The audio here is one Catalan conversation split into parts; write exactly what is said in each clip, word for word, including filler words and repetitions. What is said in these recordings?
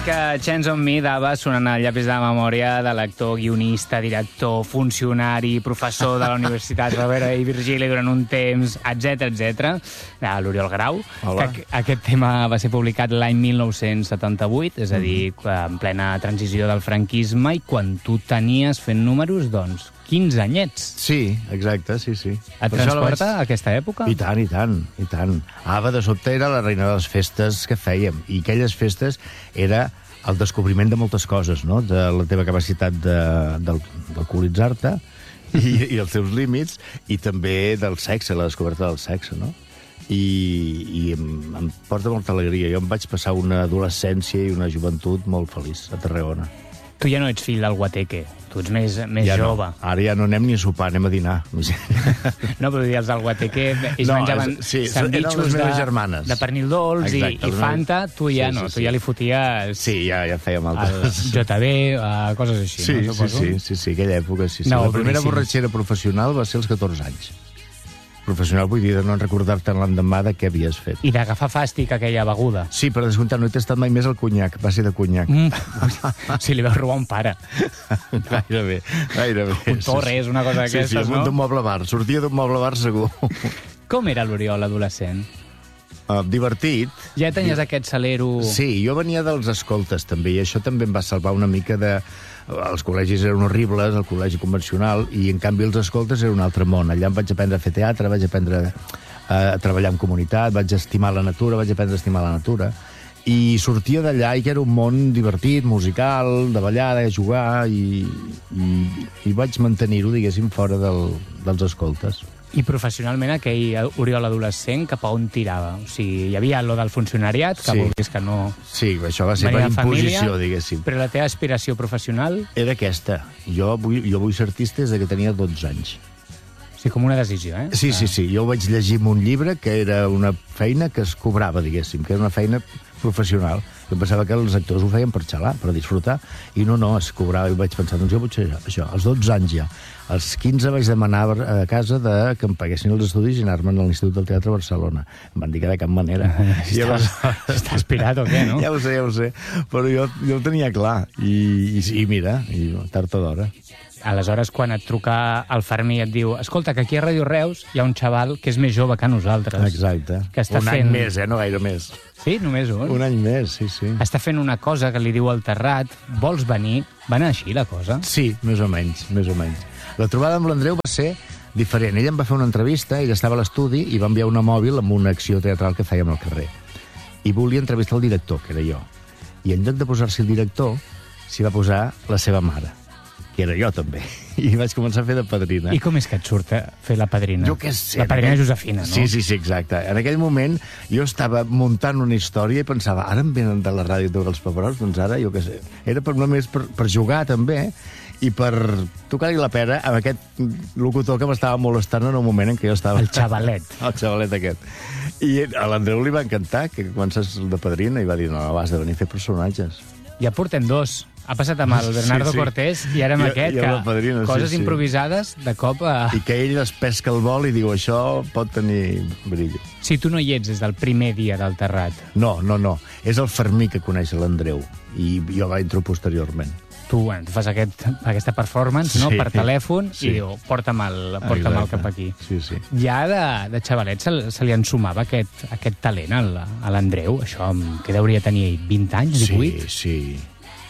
mítica Chance on Me dava sonant al llapis de la memòria de l'actor, guionista, director, funcionari, professor de la Universitat Rovira i Virgili durant un temps, etcètera etcètera, de l'Oriol Grau. Hola. Que aquest tema va ser publicat l'any mil nou-cents setanta-vuit, és a dir, en plena transició del franquisme, i quan tu tenies fent números, doncs, quinze anyets. Sí, exacte, sí, sí. Et transporta a aquesta època? I tant, i tant, i tant. Ava, de sobte, era la reina de les festes que fèiem, i aquelles festes era el descobriment de moltes coses, no?, de la teva capacitat d'alcoholitzar-te i, i els teus límits, i també del sexe, la descoberta del sexe, no? I, i em, em porta molta alegria. Jo em vaig passar una adolescència i una joventut molt feliç a Tarragona. Tu ja no ets fill del guateque, tu ets més, més ja jove. No. Ara ja no anem ni a sopar, anem a dinar. No, però dir, els del guateque, ells no, menjaven sí, sandvitxos de, germanes. de pernil dolç. Exacte, i, i Fanta, tu ja sí, no, sí, tu ja li foties... Sí, ja, ja fèiem altres. El J B, uh, coses així, sí, no? Sí, sí, sí, sí, aquella època, sí. sí. No, la primera borratxera professional va ser als catorze anys. Professional vull dir de no recordar-te l'endemà de què havies fet. I d'agafar fàstic aquella beguda. Sí, per descomptar, no he tastat mai més el conyac, va ser de conyac. Mm. Sí, li vau robar un pare. Gairebé, gairebé. Un Torres, una cosa d'aquestes, sí, sí, no? d'un moble bar, sortia d'un moble bar segur. Com era l'Oriol adolescent? Uh, divertit. Ja tenies Div... aquest salero... Sí, jo venia dels escoltes, també, i això també em va salvar una mica de... Els col·legis eren horribles, el col·legi convencional, i en canvi els escoltes era un altre món. Allà em vaig aprendre a fer teatre, vaig aprendre a treballar en comunitat, vaig estimar la natura, vaig aprendre a estimar la natura, i sortia d'allà i que era un món divertit, musical, de ballar, de jugar, i, i, i vaig mantenir-ho, diguéssim, fora del, dels escoltes. I professionalment aquell Oriol adolescent cap a on tirava? O sigui, hi havia lo del funcionariat, que sí. Vulguis que no... Sí, això va ser per imposició, diguéssim. Però la teva aspiració professional? Era aquesta. Jo vull, jo vull ser artista des que tenia dotze anys. O sigui, com una decisió, eh? Sí, sí, sí. Jo vaig llegir un llibre que era una feina que es cobrava, diguéssim, que era una feina professional. Jo pensava que els actors ho feien per xalar, per disfrutar, i no, no, es cobrava. I vaig pensar, doncs jo vull ser això. Als dotze anys ja. Als quinze vaig demanar a casa de que em paguessin els estudis i anar-me'n a l'Institut del Teatre de Barcelona. Em van dir que de cap manera. Si llavors... Està aspirat o què, no? Ja ho sé, ja ho sé. Però jo, jo ho tenia clar. I, i, i mira, i tard o d'hora. Aleshores, quan et truca el Fermí i et diu escolta, que aquí a Ràdio Reus hi ha un xaval que és més jove que nosaltres. Exacte. Que està un fent... any més, eh? No gaire més. Sí? Només un? Un any més, sí, sí. Està fent una cosa que li diu al Terrat. Vols venir? Va anar així, la cosa? Sí, més o menys, més o menys. La trobada amb l'Andreu va ser diferent. Ell em va fer una entrevista, ell estava a l'estudi i va enviar una mòbil amb una acció teatral que fèiem al carrer. I volia entrevistar el director, que era jo. I en lloc de posar-se el director, s'hi va posar la seva mare, que era jo també. I vaig començar a fer de padrina. I com és que et surt a fer la padrina? Jo què sé. La padrina aquell... Josefina, no? Sí, sí, sí, exacte. En aquell moment jo estava muntant una història i pensava, ara em venen de la ràdio tots els paperots, doncs ara, jo què sé. Era per, només per, per jugar, també, i per tocar-li la pera amb aquest locutor que m'estava molestant en un moment en què jo estava... El xavalet. El xavalet aquest. I a l'Andreu li va encantar que comences de padrina i va dir, no, no, vas de venir a fer personatges. Ja portem dos. Ha passat amb el Bernardo sí, sí. Cortés i ara amb I, aquest, i que padrina, coses sí, sí. improvisades de cop a... I que ell es pesca el vol i diu, això pot tenir brillo. Si tu no hi ets des del primer dia del Terrat. No, no, no. És el Fermí que coneix l'Andreu i jo va entro posteriorment. Tu, bueno, tu fas aquest, aquesta performance, no?, sí, per telèfon, sí. I diu, porta'm el, porta'm el cap aquí. Sí, sí. Ja de, de xavalet se, se li ensumava aquest, aquest talent a l'Andreu, això que hauria de tenir vint anys, divuit? Sí, sí.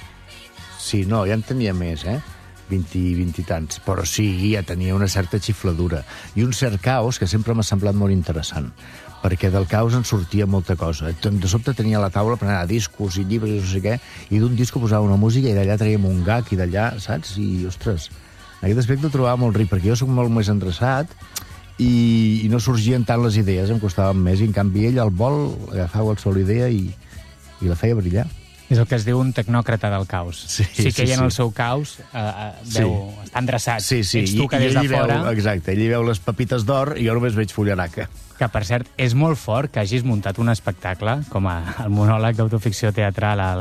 Sí, no, ja en tenia més, eh? vint, vint i tants. Però sí, ja tenia una certa xifladura. I un cert caos que sempre m'ha semblat molt interessant, perquè del caos en sortia molta cosa. De sobte tenia a la taula per anar a discos i llibres i no sé què, i d'un disco posava una música i d'allà traiem un gag i d'allà, saps? I, ostres, en aquest aspecte ho trobava molt ric, perquè jo soc molt més endreçat i, i no sorgien tant les idees, em costaven més, i en canvi ell al vol agafava la sola idea i, i la feia brillar. És el que es diu un tecnòcrata del caos. Sí, sí que ell sí, en el sí. seu caos eh, veu, sí. està endreçat. Sí, sí. Ets tu que I, des de fora... Veu, exacte, ell hi veu les pepites d'or i jo només veig fullaraca. Que, per cert, és molt fort que hagis muntat un espectacle com a, el monòleg d'autoficció teatral al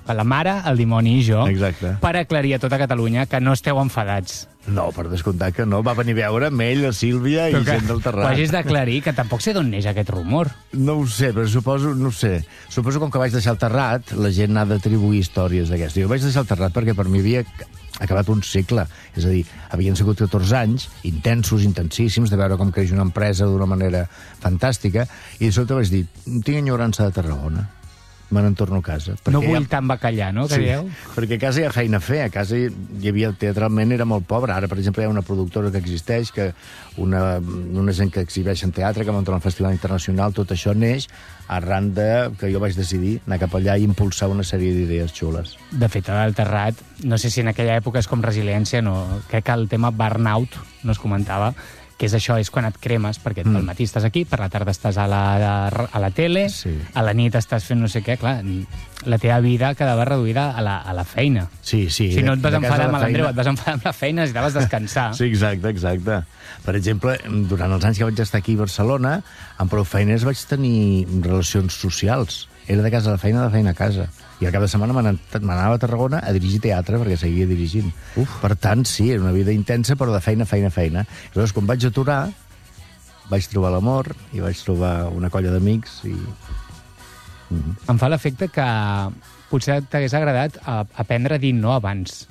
la mare, el dimoni i jo, Exacte. per aclarir a tota Catalunya que no esteu enfadats. No, per descomptar que no. Va venir a veure amb ell, la Sílvia i gent del Terrat. Ho hagis d'aclarir, que tampoc sé d'on neix aquest rumor. No ho sé, però suposo, no ho sé. Suposo que com que vaig deixar el Terrat, la gent ha d'atribuir històries d'aquestes. Jo vaig deixar el Terrat perquè per mi havia acabat un cicle. És a dir, havien sigut catorze anys, intensos, intensíssims, de veure com creix una empresa d'una manera fantàstica, i de sobte vaig dir, tinc enyorança de Tarragona. Me n'en torno a casa. No vull ja... tant bacallà, no? Que sí, dieu? perquè a casa hi ha feina a fer. A casa hi, hi havia, teatralment era molt pobre. Ara, per exemple, hi ha una productora que existeix, que una, una gent que exhibeix en teatre, que munta un festival internacional, tot això neix arran de que jo vaig decidir anar cap allà i impulsar una sèrie d'idees xules. De fet, al Terrat, no sé si en aquella època és com resiliència, no. Crec que el tema burnout no es comentava, que és això, és quan et cremes, perquè mm. al matí estàs aquí, per la tarda estàs a la, a la tele, sí. a la nit estàs fent no sé què, clar, la teva vida quedava reduïda a la, a la feina. Sí, sí. Si no et vas de, de enfadar amb l'Andreu, feina... et vas enfadar amb la feina, necessitaves descansar. Sí, exacte, exacte. Per exemple, durant els anys que vaig estar aquí a Barcelona, amb prou feines vaig tenir relacions socials. Era de casa a la feina, de feina a casa. I al cap de setmana m'anava a Tarragona a dirigir teatre, perquè seguia dirigint. Uf. Per tant, sí, era una vida intensa, però de feina, feina, feina. I llavors, quan vaig aturar, vaig trobar l'amor i vaig trobar una colla d'amics i... Mm-hmm. Em fa l'efecte que potser t'hagués agradat aprendre a dir no abans.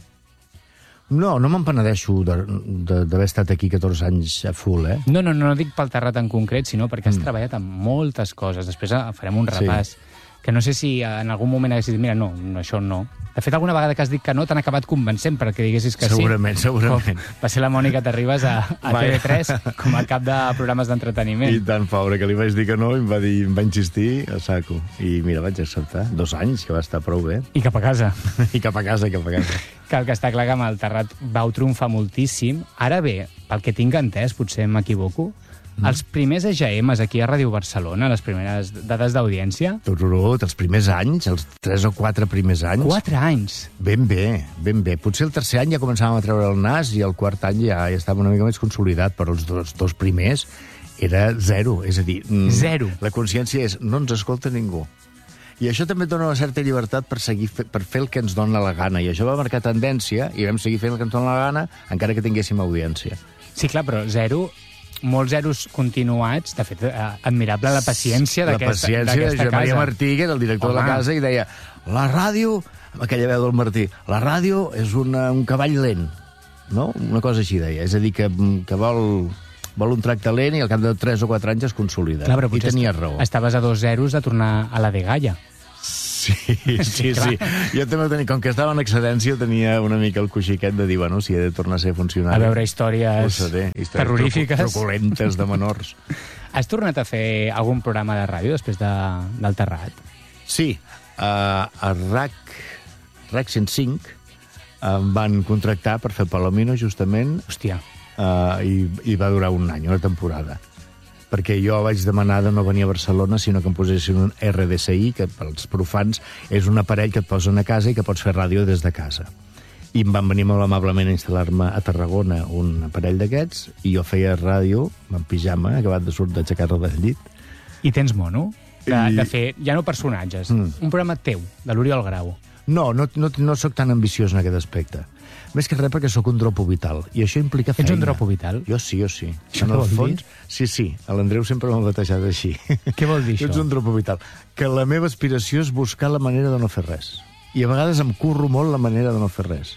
No, no me'n penedeixo d'haver estat aquí catorze anys a full, eh? No, no, no dic pel Terrat en concret, sinó perquè has mm. treballat en moltes coses. Després farem un repàs. Sí. Que no sé si en algun moment haguessis dit, mira, no, això no. De fet, alguna vegada que has dit que no, t'han acabat convencent perquè diguessis que segurament, sí. Segurament, segurament. Va ser la Mònica Terribas a, a T V tres com a cap de programes d'entreteniment. I tant, pobre, que li vaig dir que no i em va, dir, em va insistir a saco. I mira, vaig acceptar. Dos anys, que va estar prou bé. I cap a casa. I cap a casa, cap a casa. Que el que està clar que amb el Terrat vau triomfar moltíssim. Ara bé, pel que tinc entès, potser m'equivoco, Mm. Els primers E G Ms aquí a Ràdio Barcelona, les primeres dades d'audiència... Tururut, els primers anys, els tres o quatre primers anys... Quatre anys? Ben bé, ben bé. Potser el tercer any ja començàvem a treure el nas i el quart any ja, ja estava una mica més consolidat, però els dos, dos primers era zero. És a dir... Zero. La consciència és, no ens escolta ningú. I això també dona una certa llibertat per, seguir, per fer el que ens dona la gana. I això va marcar tendència i vam seguir fent el que ens dona la gana encara que tinguéssim audiència. Sí, clar, però zero... molts zeros continuats, de fet, eh, admirable la paciència d'aquesta casa. La paciència de Josep Maria Martí, que era el director Home. de la casa, i deia, la ràdio, amb aquella veu del Martí, la ràdio és una, un cavall lent, no? Una cosa així deia, és a dir, que, que vol, vol un tracte lent i al cap de tres o quatre anys es consolida. Clar, I tenia raó. Estaves a dos zeros de tornar a la de Gaia. Sí, sí, sí. Jo també tenia, com que estava en excedència, tenia una mica el coixiquet de dir, bueno, si he de tornar a ser funcionari. A veure històries, seré, històries terrorífiques. Truculentes de menors. Has tornat a fer algun programa de ràdio després de, del Terrat? Sí, uh, a RAC, RAC cent cinc em van contractar per fer Palomino, justament. Hòstia. Uh, i, I va durar un any, una temporada. Perquè jo vaig demanar de no venir a Barcelona, sinó que em posessin un R D C I, que pels profans és un aparell que et posen a casa i que pots fer ràdio des de casa. I em van venir molt amablement a instal·lar-me a Tarragona un aparell d'aquests, i jo feia ràdio en pijama, acabat de sort d'aixecar-me del llit. I tens mono? De, I... de fer, ja no personatges, mm. un programa teu, de l'Oriol Grau. No, no, no, no sóc tan ambiciós en aquest aspecte. Més que res perquè sóc un dropo vital, i això implica feina. Ets un dropo vital? Jo sí, jo sí. Això què vol fons, dir? Sí, sí, l'Andreu sempre m'ha batejat així. Què vol dir això? Ets un dropo vital. Que la meva aspiració és buscar la manera de no fer res. I a vegades em curro molt la manera de no fer res.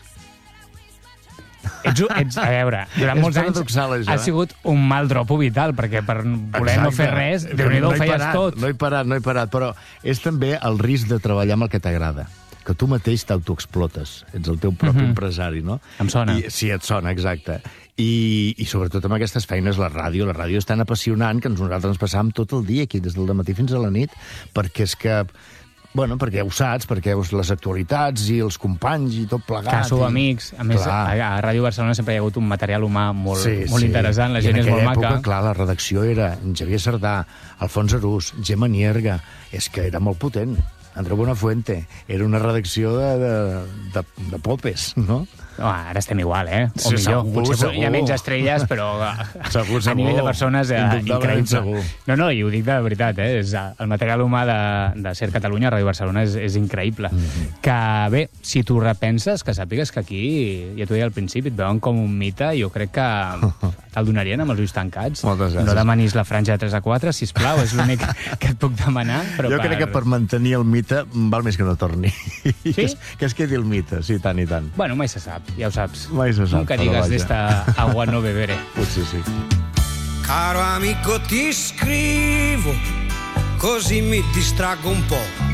Ets, ets, a veure, durant molts anys això, has sigut un mal dropo vital, perquè per voler Exacte. no fer res, Déu-n'hi-do, ho feies parat, tot. No he parat, no he parat, però és també el risc de treballar amb el que t'agrada, que tu mateix t'autoexplotes, ets el teu propi uh-huh. empresari, no? Em sona. I, sí, et sona, exacte. I, I sobretot amb aquestes feines, la ràdio, la ràdio és tan apassionant que nosaltres ens passàvem tot el dia aquí, des del matí fins a la nit, perquè és que... Bueno, perquè ho saps, perquè veus les actualitats i els companys i tot plegat. Que sou i... amics. A més, a, a Ràdio Barcelona sempre hi ha hagut un material humà molt, sí, molt sí. interessant, la I gent és molt època, maca. Clar, la redacció era Xavier Sardà, Alfons Arús, Gemma Nierga, és que era molt potent. Andreu Buenafuente, era una redacció de, de, de, de popes, no? No, ara estem igual, eh? O Sí, millor. segur, Potser segur. hi ha menys estrelles, però Segur, a segur. nivell de persones eh, Indubtablement increïble. segur. No, no, i ho dic de veritat, eh? És, eh, el material humà de, de Ser Catalunya, Ràdio Barcelona, és, és increïble. Mm -hmm. Que bé, si tu repenses, que sàpigues que aquí, ja t'ho deia al principi, et veuen com un mite, jo crec que te'l donarien amb els ulls tancats. Moltes gràcies. No demanis la franja de tres a quatre, sisplau, és l'únic que et puc demanar. Però Jo crec que per mantenir el mite val més que no torni. Sí? que, es, que es quedi el mite, sí, tant i tant. Bueno, mai se sap, ja ho saps. Mai se sap, Nunca però digas vaja. de esta agua no beberé. Potser sí. Caro amico, ti scrivo, così mi distraggo un po'.